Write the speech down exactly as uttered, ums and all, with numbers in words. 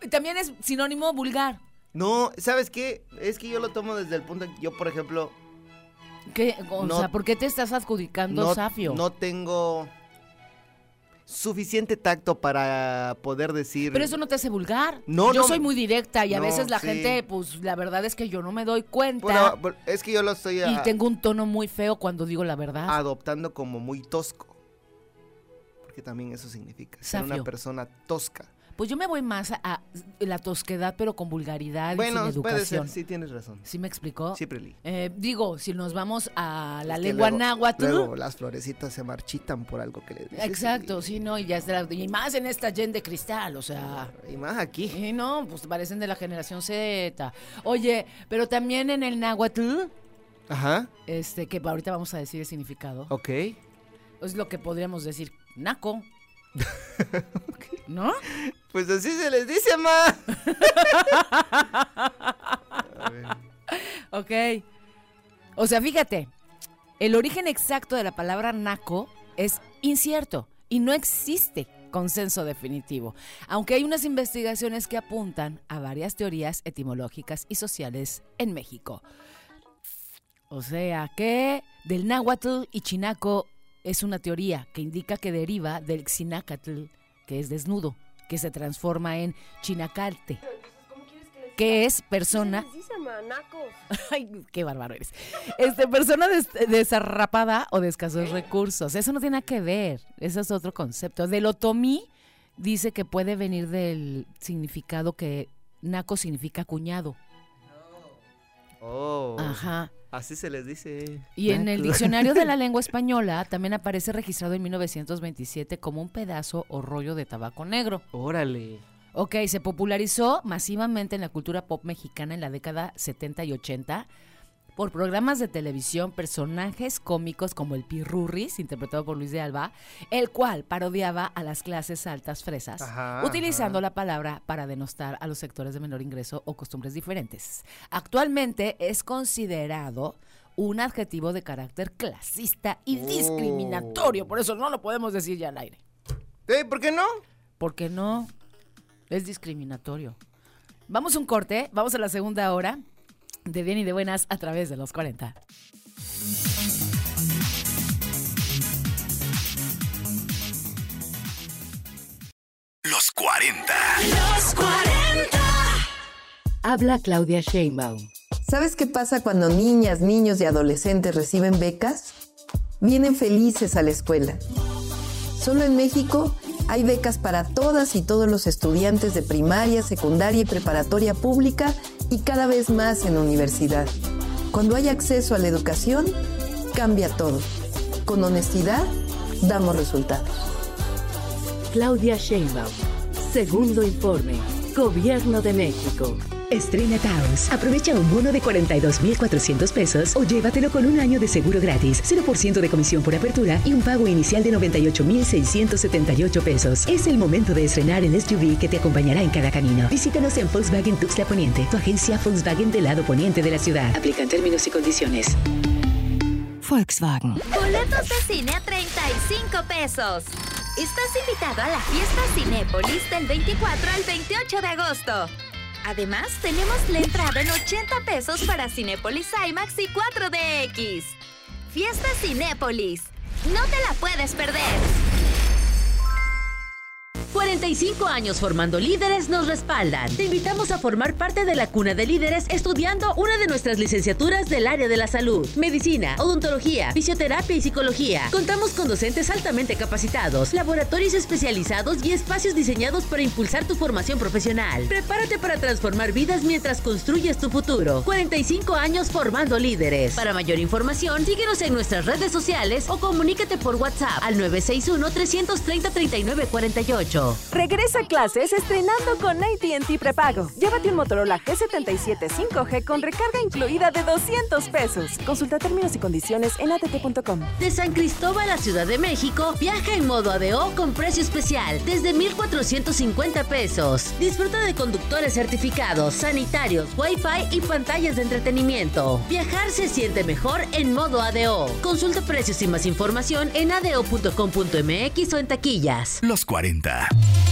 también es sinónimo vulgar. No, ¿sabes qué? Es que yo lo tomo desde el punto, yo por ejemplo... ¿Qué? O no, sea, ¿por qué te estás adjudicando no, zafio? No tengo suficiente tacto para poder decir... Pero eso no te hace vulgar. No, yo no, soy muy directa y a no, veces la sí. gente, pues la verdad es que yo no me doy cuenta. Bueno, es que yo lo estoy... Y a, tengo un tono muy feo cuando digo la verdad. adoptando como muy tosco. Porque también eso significa ser Zafio. una persona tosca. Pues yo me voy más a, a la tosquedad, pero con vulgaridad Bueno, y sin puede educación. ser, sí tienes razón. ¿Sí me explicó? Sí, Preli. Eh, digo, si nos vamos a la Es que lengua luego- náhuatl. Luego las florecitas se marchitan por algo que les dices. Exacto, sí, no, y ya está, y más en esta gen de cristal, o sea. Y más aquí. Y no, pues parecen de la generación Z. Oye, pero también en el náhuatl, Ajá, este, que ahorita vamos a decir el significado, ok. es lo que podríamos decir, naco. ¿No? Pues así se les dice, ma. A ver. Ok. O sea, fíjate, el origen exacto de la palabra naco es incierto y no existe consenso definitivo, aunque hay unas investigaciones que apuntan a varias teorías etimológicas y sociales en México. O sea que del náhuatl y chinaco es una teoría que indica que deriva del xinacatl, que es desnudo, que se transforma en chinacalte, que es persona... Ay, qué bárbaro eres. Este, persona des- desarrapada o de escasos recursos. Eso no tiene nada que ver. Eso es otro concepto. Del otomí dice que puede venir del significado que naco significa cuñado. Oh. Ajá. Así se les dice. Y en el Naco. diccionario de la lengua española también aparece registrado en mil novecientos veintisiete como un pedazo o rollo de tabaco negro. Órale. Ok, se popularizó masivamente en la cultura pop mexicana en la década setenta y ochenta por programas de televisión, personajes cómicos como el Pirurris, interpretado por Luis de Alba, el cual parodiaba a las clases altas fresas, Ajá, utilizando ajá. la palabra para denostar a los sectores de menor ingreso o costumbres diferentes. Actualmente es considerado un adjetivo de carácter clasista y Oh. discriminatorio, por eso no lo podemos decir ya al aire. ¿Eh? ¿Por qué no? Porque no, es discriminatorio. Vamos a un corte, vamos a la segunda hora de Bien y de Buenas a través de los cuarenta. Los cuarenta. Los cuarenta. Habla Claudia Sheinbaum. ¿Sabes qué pasa cuando niñas, niños y adolescentes reciben becas? Vienen felices a la escuela. Solo en México hay becas para todas y todos los estudiantes de primaria, secundaria y preparatoria pública y cada vez más en universidad. Cuando hay acceso a la educación, cambia todo. Con honestidad, damos resultados. Claudia Sheinbaum. Segundo informe. Gobierno de México. Estrena Taos. Aprovecha un bono de cuarenta y dos mil cuatrocientos pesos o llévatelo con un año de seguro gratis, cero por ciento de comisión por apertura y un pago inicial de noventa y ocho mil seiscientos setenta y ocho pesos. Es el momento de estrenar el S U V que te acompañará en cada camino. Visítanos en Volkswagen Tuxtla Poniente, tu agencia Volkswagen del lado poniente de la ciudad. Aplican términos y condiciones. Volkswagen. Boletos de cine a treinta y cinco pesos. Estás invitado a la fiesta Cinépolis del veinticuatro al veintiocho de agosto. Además, tenemos la entrada en ochenta pesos para Cinépolis IMAX y cuatro D X. Fiesta Cinépolis. No te la puedes perder. cuarenta y cinco años formando líderes nos respaldan. Te invitamos a formar parte de la cuna de líderes estudiando una de nuestras licenciaturas del área de la salud, medicina, odontología, fisioterapia y psicología. Contamos con docentes altamente capacitados, laboratorios especializados y espacios diseñados para impulsar tu formación profesional. Prepárate para transformar vidas mientras construyes tu futuro. cuarenta y cinco años formando líderes. Para mayor información, síguenos en nuestras redes sociales o comunícate por WhatsApp al nueve seis uno, tres tres cero, tres nueve cuatro ocho. Regresa a clases estrenando con A T and T prepago. Llévate un Motorola G setenta y siete cinco G con recarga incluida de doscientos pesos. Consulta términos y condiciones en a t t punto com. De San Cristóbal a Ciudad de México, viaja en modo A D O con precio especial desde mil cuatrocientos cincuenta pesos. Disfruta de conductores certificados, sanitarios, Wi-Fi y pantallas de entretenimiento. Viajar se siente mejor en modo A D O. Consulta precios y más información en a d o punto com punto m x o en taquillas. Los cuarenta.